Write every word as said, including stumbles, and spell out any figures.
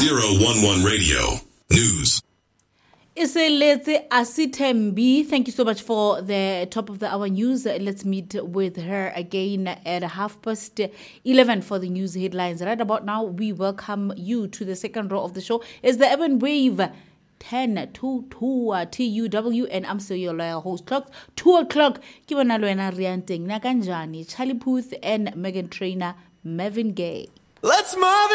zero one one Radio News. Iseletse Asitembi, thank you so much for the top of the hour news. Let's meet with her again at half past eleven for the news headlines. Right about now, we welcome you to the second row of the show. It's the Urban Wave ten to two T U W, and I'm still your loyal host. Clock two o'clock. Kibona Luena Rianteng Nakanjani, Charlie Puth, and Megan Trainor, Marvin Gaye. Let's move it.